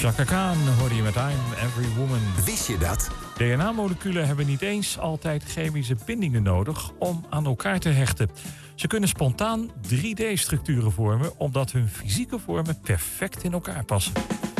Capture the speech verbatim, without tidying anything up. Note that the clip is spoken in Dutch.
Chaka Khan hoorde je met I'm Every Woman. Wist je dat? D N A-moleculen hebben niet eens altijd chemische bindingen nodig om aan elkaar te hechten. Ze kunnen spontaan drie D-structuren vormen omdat hun fysieke vormen perfect in elkaar passen.